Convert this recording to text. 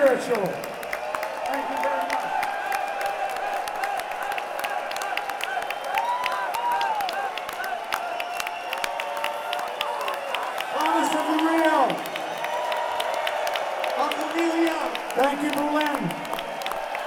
spiritual. Thank you very much. Honest and real. Uncle Neil Young. Thank you, Berlin.